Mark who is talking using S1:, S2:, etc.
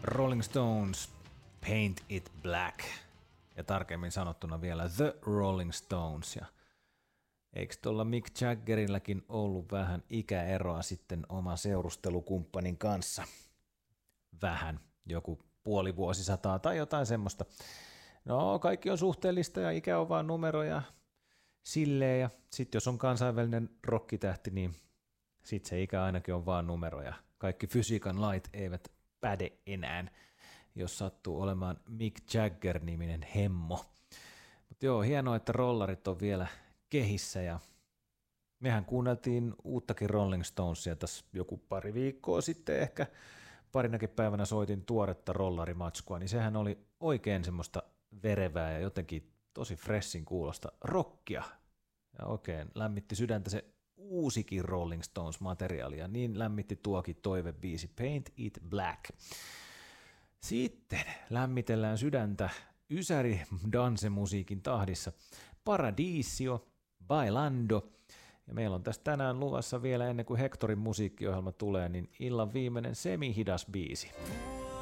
S1: Rolling Stones, Paint It Black. Ja tarkemmin sanottuna vielä The Rolling Stones. Ja eikö tuolla Mick Jaggerilläkin ollut vähän ikäeroa sitten oma seurustelukumppanin kanssa? Vähän, joku puoli vuosisataa tai jotain semmoista. No, kaikki on suhteellista ja ikä on vaan numeroja silleen. Ja sitten jos on kansainvälinen rockitähti, niin sitten se ikä ainakin on vaan numeroja. Kaikki fysiikan lait eivät päde enää, jos sattuu olemaan Mick Jagger-niminen hemmo. Mutta joo, hienoa, että rollarit on vielä kehissä ja mehän kuunneltiin uuttakin Rolling Stonesia tässä joku pari viikkoa sitten, ehkä parinakin päivänä soitin tuoretta rollarimatskua, niin sehän oli oikein semmoista verevää ja jotenkin tosi freshin kuulosta rockia. Ja oikein lämmitti sydäntä se uusikin Rolling Stones-materiaali ja niin lämmitti tuokin toivebiisi Paint It Black. Sitten lämmitellään sydäntä ysäri dansemusiikin tahdissa Paradiso, Bailando. Ja meillä on tässä tänään luvassa vielä ennen kuin Hectorin musiikkiohjelma tulee, niin illan viimeinen semi-hidas biisi.